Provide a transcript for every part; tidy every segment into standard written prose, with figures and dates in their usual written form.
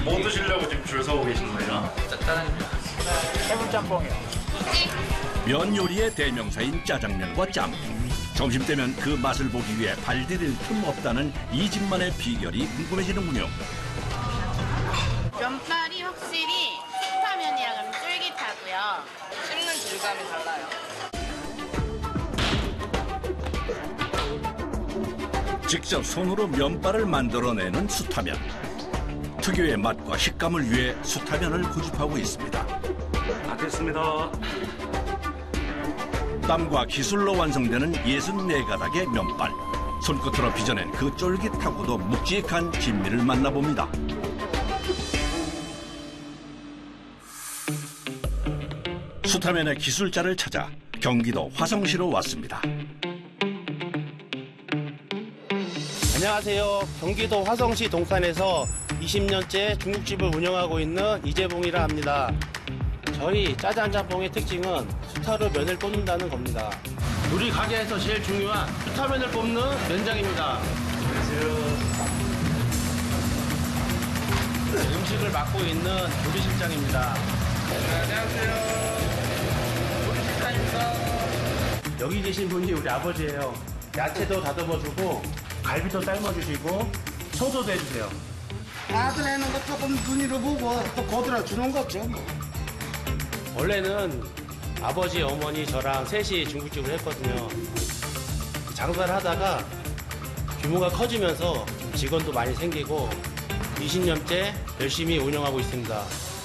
뭐 드시려고 지금 줄 서고 계신 거예요? 짜장면. 해물짬뽕이요. 면 요리의 대명사인 짜장면과 짬. 점심때면 그 맛을 보기 위해 발디딜 틈 없다는 이 집만의 비결이 궁금해지는군요. 면발이 확실히 수타면이랑 좀 쫄깃하고요. 씹는 질감이 달라요. 직접 손으로 면발을 만들어내는 수타면. 특유의 맛과 식감을 위해 수타면을 고집하고 있습니다. 됐습니다. 땀과 기술로 완성되는 64가닥의 면발. 손끝으로 빚어낸 그 쫄깃하고도 묵직한 진미를 만나봅니다. 수타면의 기술자를 찾아 경기도 화성시로 왔습니다. 안녕하세요. 경기도 화성시 동탄에서 20년째 중국집을 운영하고 있는 이재봉이라 합니다. 저희 짜장짬뽕의 특징은 수타로 면을 뽑는다는 겁니다. 우리 가게에서 제일 중요한 수타면을 뽑는 면장입니다. 안녕하세요. 음식을 맡고 있는 조리실장입니다. 안녕하세요. 조리실장입니다. 여기 계신 분이 우리 아버지예요. 야채도 다듬어주고 갈비도 삶아주시고 청소도 해주세요. 아들 애는 거 조금 눈으로 보고 또 거들어 주는 거죠. 원래는 아버지, 어머니, 저랑 셋이 중국집을 했거든요. 장사를 하다가 규모가 커지면서 직원도 많이 생기고 20년째 열심히 운영하고 있습니다.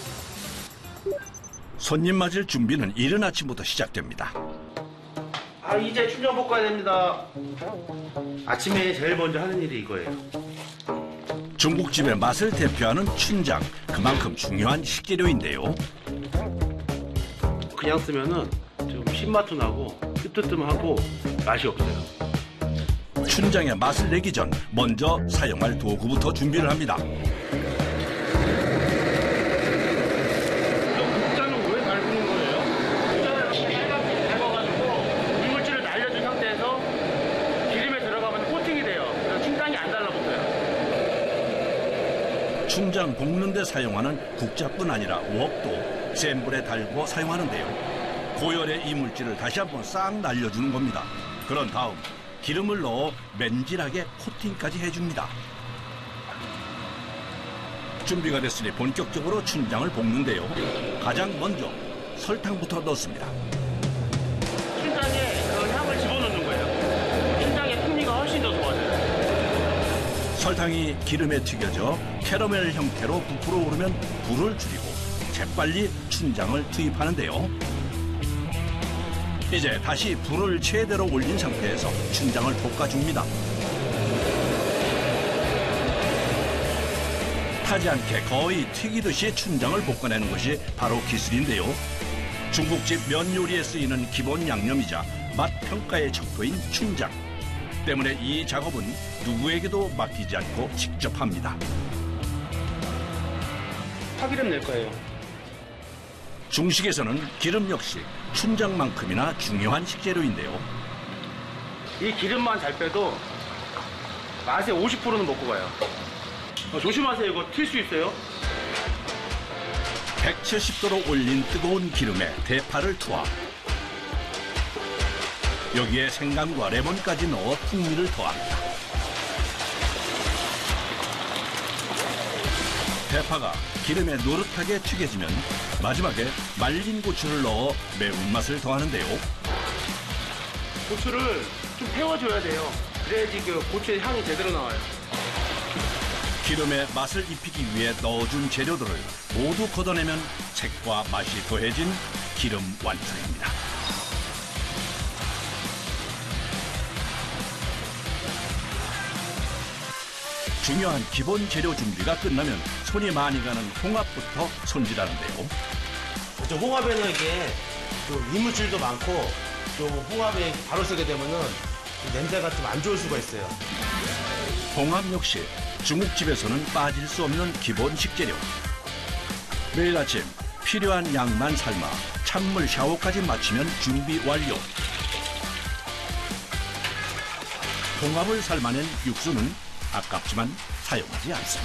손님 맞을 준비는 이른 아침부터 시작됩니다. 이제 춘장 볶아야 됩니다. 아침에 제일 먼저 하는 일이 이거예요. 중국집의 맛을 대표하는 춘장. 그만큼 중요한 식재료인데요. 그냥 쓰면은 좀 신맛도 나고 뜨뜻하고 맛이 없어요. 춘장의 맛을 내기 전 먼저 사용할 도구부터 준비를 합니다. 국자는 왜 밟는 거예요? 국자를 빨갛게 밟아가지고 이물질을 날려준 상태에서 기름에 들어가면 코팅이 돼요. 그래서 춘장이 안 달라붙어요. 춘장 볶는 데 사용하는 국자뿐 아니라 웍도 센 불에 달고 사용하는데요. 고열의 이물질을 다시 한번 싹 날려주는 겁니다. 그런 다음 기름을 넣어 맨질하게 코팅까지 해줍니다. 준비가 됐으니 본격적으로 춘장을 볶는데요. 가장 먼저 설탕부터 넣습니다. 춘장에 그 향을 집어넣는 거예요. 춘장의 풍미가 훨씬 더 좋아져요. 설탕이 기름에 튀겨져 캐러멜 형태로 부풀어 오르면 불을 줄이고 재빨리 춘장을 투입하는데요. 이제 다시 불을 최대로 올린 상태에서 춘장을 볶아줍니다. 타지 않게 거의 튀기듯이 춘장을 볶아내는 것이 바로 기술인데요. 중국집 면 요리에 쓰이는 기본 양념이자 맛 평가의 척도인 춘장. 때문에 이 작업은 누구에게도 맡기지 않고 직접 합니다. 파기름 낼 거예요. 중식에서는 기름 역시 춘장만큼이나 중요한 식재료인데요. 이 기름만 잘 빼도 맛의 50%는 먹고 가요. 조심하세요. 이거 튈 수 있어요. 170도로 올린 뜨거운 기름에 대파를 투하. 여기에 생강과 레몬까지 넣어 풍미를 더합니다. 대파가 기름에 노릇하게 튀겨지면 마지막에 말린 고추를 넣어 매운맛을 더하는데요. 고추를 좀 태워줘야 돼요. 그래야지 그 고추의 향이 제대로 나와요. 기름에 맛을 입히기 위해 넣어준 재료들을 모두 걷어내면 색과 맛이 더해진 기름 완성입니다. 중요한 기본 재료 준비가 끝나면 손이 많이 가는 홍합부터 손질하는데요. 저 홍합에는 이게 좀 이물질도 많고 좀 홍합에 바로 쓰게 되면은 냄새가 좀 안 좋을 수가 있어요. 홍합 역시 중국집에서는 빠질 수 없는 기본 식재료. 매일 아침 필요한 양만 삶아 찬물 샤워까지 마치면 준비 완료. 홍합을 삶아낸 육수는 아깝지만 사용하지 않습니다.